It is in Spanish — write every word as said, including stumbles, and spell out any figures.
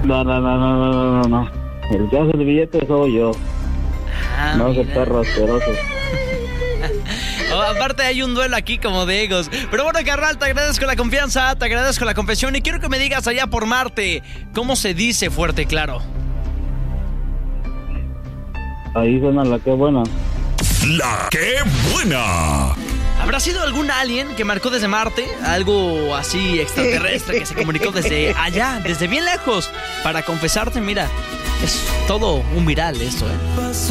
No, no, no, no, no, no, no. El que hace el billete soy yo. Ah, no ese mira. perro asqueroso. Oh, aparte hay un duelo aquí como de egos. Pero bueno, carnal, te agradezco la confianza, te agradezco la confesión y quiero que me digas allá por Marte, ¿cómo se dice fuerte y claro? Ahí suena la que buena. La que buena. ¿Habrá sido algún alien que marcó desde Marte? Algo así extraterrestre que se comunicó desde allá, desde bien lejos, para confesarte. Mira, es todo un viral esto, ¿eh?